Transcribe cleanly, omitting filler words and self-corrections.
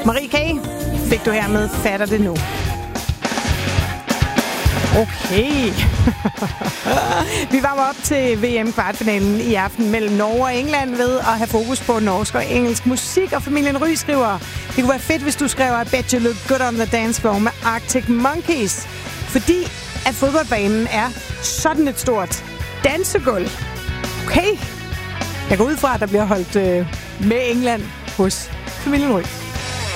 Marie K. fik du hermed Fatter det nu. Okay. Vi varmer op til VM-kvartfinalen i aften mellem Norge og England ved at have fokus på norsk og engelsk musik, og familien Ry skriver, det kunne være fedt, hvis du skrev I bet you look good on the dance floor med Arctic Monkeys, fordi at fodboldbanen er sådan et stort dansegulv. Okay. Jeg går ud fra, at der bliver holdt med England hos familien Ry.